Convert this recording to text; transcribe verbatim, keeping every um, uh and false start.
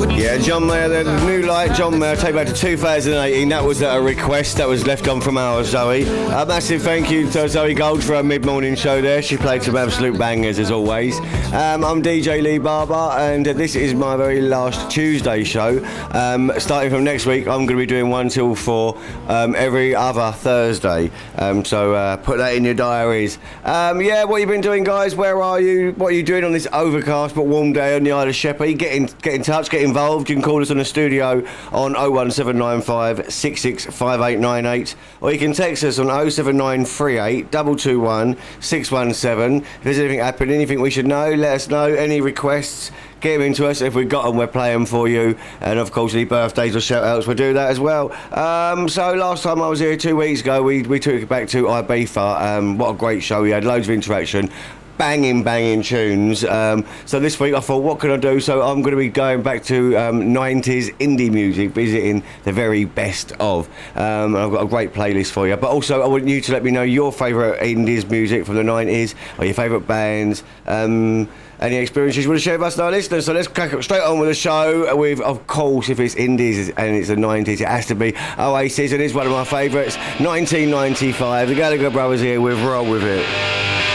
Yeah, John Mayer, the new light, John Mayer, take back to two thousand eighteen. That was a request that was left on from our Zoe. A massive thank you to Zoe Gold for her mid-morning show there. She played some absolute bangers as always. Um, I'm D J Lee Barber, and this is my very last Tuesday show. Um, starting from next week, I'm going to be doing one till four um, every other Thursday. Um, so uh, put that in your diaries. Um, yeah, what you been doing, guys? Where are you? What are you doing on this overcast but warm day on the Isle of Sheppey? Get in, get in touch, get involved. You can call us on the studio on oh one seven nine five, six six five eight nine eight, or you can text us on oh seven nine three eight, two two one, six one seven. If there's anything happening, anything we should know, let us know. Any requests, get them into us. If we've got them, we're playing for you. And of course, any birthdays or shout outs, we'll do that as well. Um, so last time I was here two weeks ago, we, we took it back to Ibiza. Um, what a great show. We had loads of interaction. Banging, banging tunes. Um, so this week I thought, what can I do? So I'm going to be going back to um, nineties indie music, visiting the very best of. Um, and I've got a great playlist for you. But also I want you to let me know your favourite indies music from the nineties, or your favourite bands. Um, any experiences you want to share with us and our listeners. So let's crack up straight on with the show with, of course, if it's indies and it's the nineties, it has to be Oasis, and it's one of my favourites, nineteen ninety-five. The Gallagher Brothers here with Roll With It.